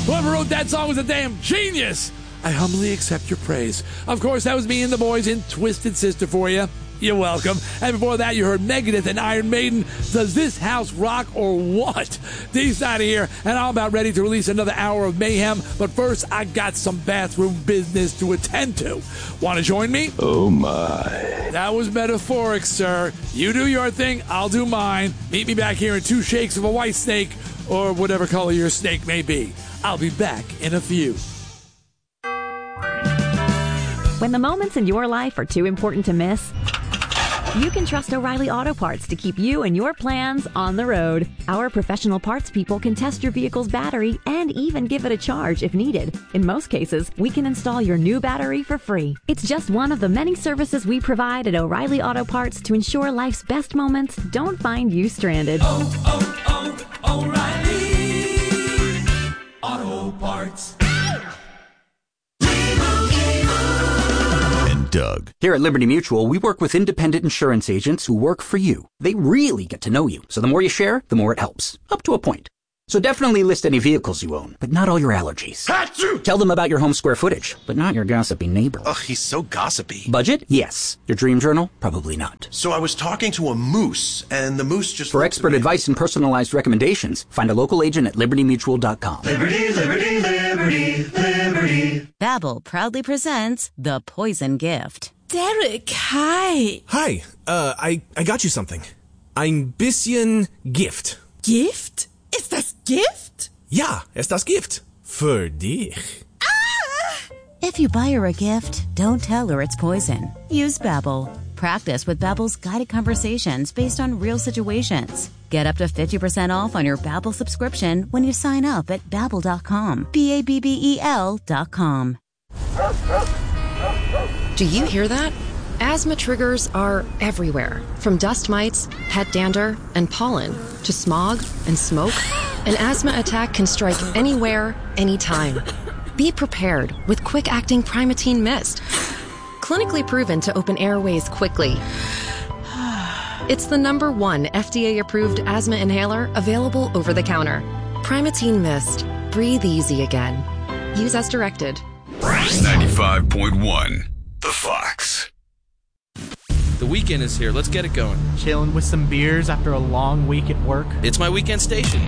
Whoever wrote that song was a damn genius. I humbly accept your praise. Of course, that was me and the boys in Twisted Sister for you. You're welcome. And before that, you heard Megadeth and Iron Maiden. Does this house rock or what? D's out of here, and I'm about ready to release another hour of mayhem. But first, I got some bathroom business to attend to. Want to join me? Oh, my. That was metaphoric, sir. You do your thing, I'll do mine. Meet me back here in 2 shakes of a white snake, or whatever color your snake may be. I'll be back in a few. When the moments in your life are too important to miss, you can trust O'Reilly Auto Parts to keep you and your plans on the road. Our professional parts people can test your vehicle's battery and even give it a charge if needed. In most cases, we can install your new battery for free. It's just one of the many services we provide at O'Reilly Auto Parts to ensure life's best moments don't find you stranded. O'Reilly Auto Parts. Doug. Here at Liberty Mutual, we work with independent insurance agents who work for you. They really get to know you, so the more you share, the more it helps. Up to a point. So definitely list any vehicles you own, but not all your allergies. Achoo! Tell them about your home square footage, but not your gossipy neighbor. Ugh, he's so gossipy. Budget? Yes. Your dream journal? Probably not. So I was talking to a moose, and the moose just... For expert advice and personalized recommendations, find a local agent at libertymutual.com. Liberty, liberty, liberty, liberty. Babbel proudly presents The Poison Gift. Derek, hi. Hi, I got you something. Ein bisschen Gift. Gift? Ist das Gift? Ja, ist das Gift. Für dich. Ah! If you buy her a gift, don't tell her it's poison. Use Babbel. Practice with Babbel's guided conversations based on real situations. Get up to 50% off on your Babbel subscription when you sign up at Babbel.com. Babbel.com. Do you hear that? Asthma triggers are everywhere, from dust mites, pet dander, and pollen, to smog and smoke. An asthma attack can strike anywhere, anytime. Be prepared with quick-acting Primatene Mist. Clinically proven to open airways quickly. It's the #1 FDA-approved asthma inhaler available over the counter. Primatene Mist. Breathe easy again. Use as directed. 95.1 The Fox. The weekend is here. Let's get it going. Chilling with some beers after a long week at work. It's my weekend station.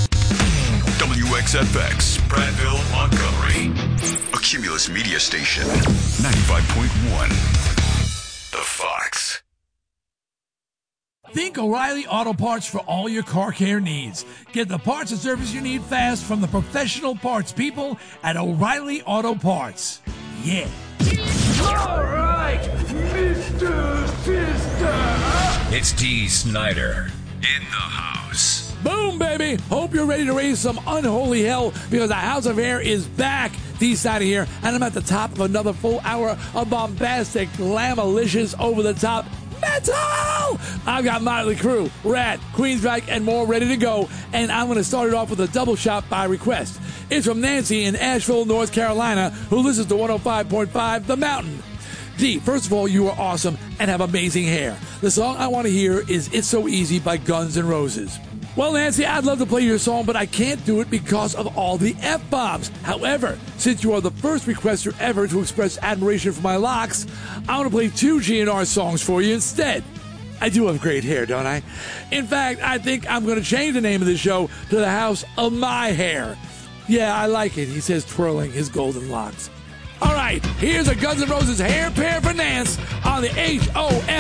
WXFX, Prattville, Montgomery. A Cumulus Media Station. 95.1 The Fox. Think O'Reilly Auto Parts for all your car care needs. Get the parts and service you need fast from the professional parts people at O'Reilly Auto Parts. Yeah. All right, Mr. Sister. It's D. Snyder in the house. Boom, baby. Hope you're ready to raise some unholy hell because the House of Air is back. D-side of here, and I'm at the top of another full hour of bombastic, glamalicious, over-the-top metal! I've got Motley Crue, Rat, Queensryche, and more ready to go, and I'm going to start it off with a double shot by request. It's from Nancy in Asheville, North Carolina, who listens to 105.5 The Mountain. D, first of all, you are awesome and have amazing hair. The song I want to hear is It's So Easy by Guns N' Roses. Well, Nancy, I'd love to play your song, but I can't do it because of all the F-bombs. However, since you are the first requester ever to express admiration for my locks, I want to play 2 GNR songs for you instead. I do have great hair, don't I? In fact, I think I'm going to change the name of this show to The House of My Hair. Yeah, I like it, he says, twirling his golden locks. All right, here's a Guns N' Roses hair pair for Nance on the HOM.